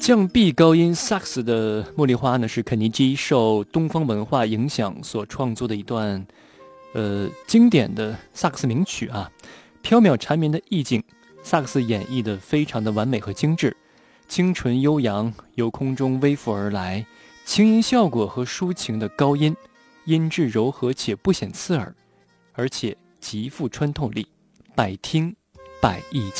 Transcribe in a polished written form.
降 B 高音萨克斯的《茉莉花》呢，是肯尼基受东方文化影响所创作的一段经典的萨克斯名曲啊。飘渺缠绵的意境，萨克斯演绎的非常的完美和精致，清纯悠扬，由空中微拂而来，轻音效果和抒情的高音，音质柔和且不显刺耳，而且极富穿透力，百听百意。